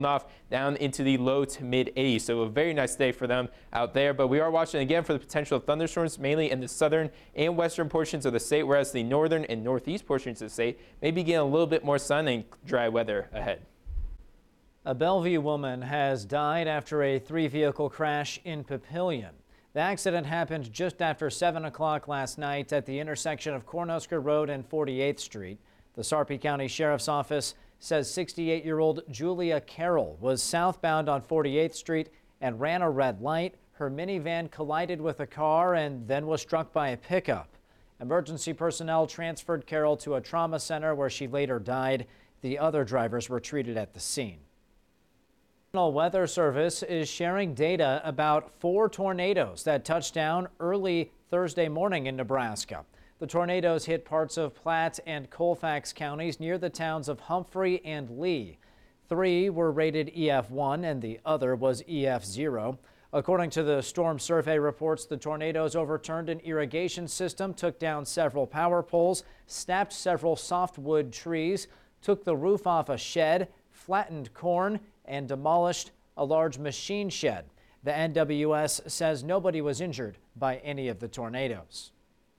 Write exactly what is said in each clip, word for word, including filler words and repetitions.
off down into the low to mid eighties. So a very nice day for them out there. But we are watching again for the potential of thunderstorms, mainly in the southern and western portions of the state, whereas the northern and northeast portions of the state may be getting a little bit more sun and dry weather ahead. A Bellevue woman has died after a three-vehicle crash in Papillion. The accident happened just after seven o'clock last night at the intersection of Cornhusker Road and forty-eighth Street. The Sarpy County Sheriff's Office says sixty-eight-year-old Julia Carroll was southbound on forty-eighth Street and ran a red light. Her minivan collided with a car and then was struck by a pickup. Emergency personnel transferred Carroll to a trauma center where she later died. The other drivers were treated at the scene. The National Weather Service is sharing data about four tornadoes that touched down early Thursday morning in Nebraska. The tornadoes hit parts of Platte and Colfax counties near the towns of Humphrey and Lee. Three were rated E F one and the other was E F zero. According to the Storm Survey reports, the tornadoes overturned an irrigation system, took down several power poles, snapped several softwood trees, took the roof off a shed, flattened corn, and demolished a large machine shed. The N W S says nobody was injured by any of the tornadoes.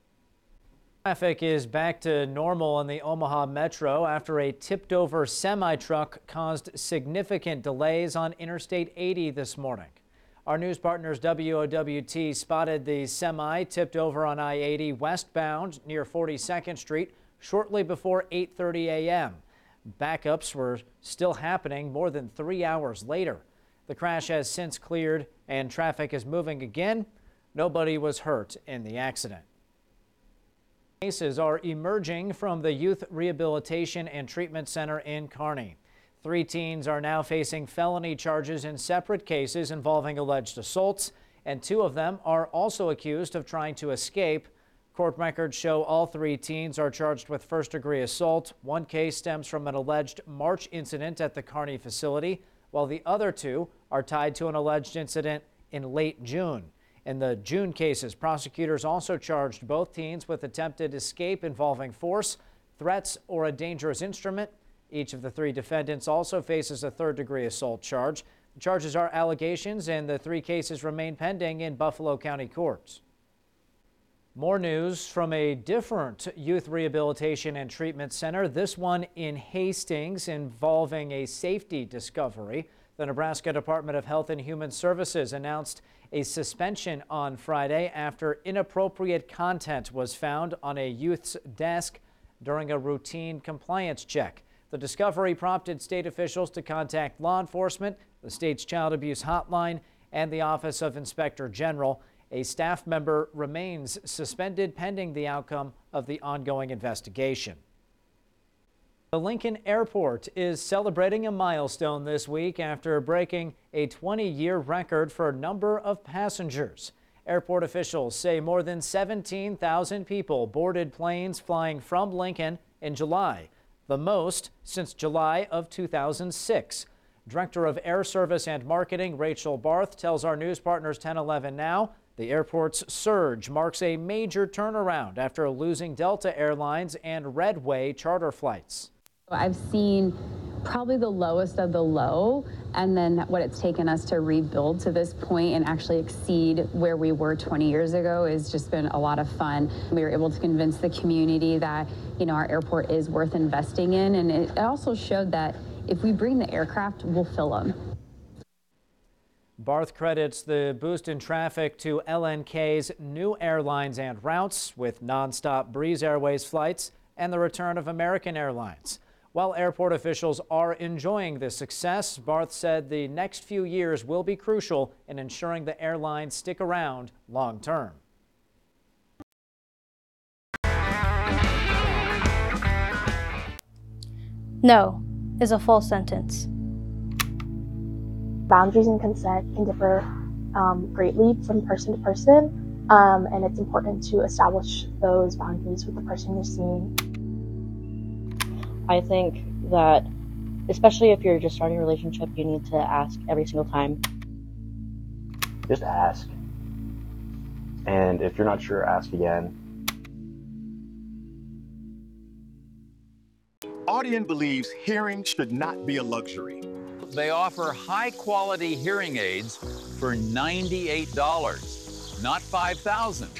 Traffic is back to normal in the Omaha Metro after a tipped-over semi-truck caused significant delays on Interstate eighty this morning. Our news partners W O W T spotted the semi tipped over on I eighty westbound near forty-second Street shortly before eight thirty a m Backups were still happening more than three hours later. The crash has since cleared and traffic is moving again. Nobody was hurt in the accident. Cases are emerging from the Youth Rehabilitation and Treatment Center in Kearney. Three teens are now facing felony charges in separate cases involving alleged assaults, and two of them are also accused of trying to escape. Court records show all three teens are charged with first-degree assault. One case stems from an alleged March incident at the Kearney facility, while the other two are tied to an alleged incident in late June. In the June cases, prosecutors also charged both teens with attempted escape involving force, threats, or a dangerous instrument. Each of the three defendants also faces a third-degree assault charge. The charges are allegations, and the three cases remain pending in Buffalo County courts. More news from a different youth rehabilitation and treatment center, this one in Hastings, involving a safety discovery. The Nebraska Department of Health and Human Services announced a suspension on Friday after inappropriate content was found on a youth's desk during a routine compliance check. The discovery prompted state officials to contact law enforcement, the state's child abuse hotline, and the Office of Inspector General. A staff member remains suspended pending the outcome of the ongoing investigation. The Lincoln Airport is celebrating a milestone this week after breaking a twenty-year record for number of passengers. Airport officials say more than seventeen thousand people boarded planes flying from Lincoln in July, the most since July of two thousand six. Director of Air Service and Marketing Rachel Barth tells our news partners ten eleven Now the airport's surge marks a major turnaround after losing Delta Airlines and Redway charter flights. I've seen probably the lowest of the low, and then what it's taken us to rebuild to this point and actually exceed where we were twenty years ago has just been a lot of fun. We were able to convince the community that, you know, our airport is worth investing in, and it also showed that if we bring the aircraft, we'll fill them. Barth credits the boost in traffic to L N K's new airlines and routes with nonstop Breeze Airways flights and the return of American Airlines. While airport officials are enjoying this success, Barth said the next few years will be crucial in ensuring the airlines stick around long term. No is a full sentence. Boundaries and consent can differ um, greatly from person to person, um, and it's important to establish those boundaries with the person you're seeing. I think that, especially if you're just starting a relationship, you need to ask every single time. Just ask. And if you're not sure, ask again. Audien believes hearing should not be a luxury. they offer high-quality hearing aids for ninety-eight dollars, not five thousand dollars.